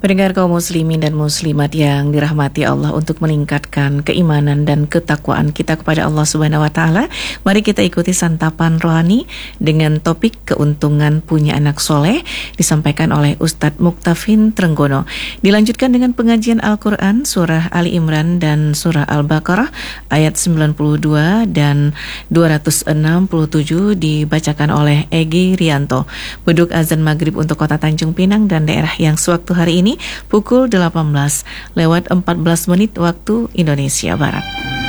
Pendengar kaum muslimin dan muslimat yang dirahmati Allah, untuk meningkatkan keimanan dan ketakwaan kita kepada Allah Subhanahu wa taala, mari kita ikuti santapan rohani dengan topik keuntungan punya anak soleh, disampaikan oleh Ustadz Muktafin Trenggono. Dilanjutkan dengan pengajian Al-Quran surah Ali Imran dan surah Al-Baqarah ayat 92 dan 267 dibacakan oleh Egi Rianto. Beduk azan maghrib untuk kota Tanjung Pinang dan daerah yang sewaktu hari ini pukul 18 lewat 14 menit waktu Indonesia Barat.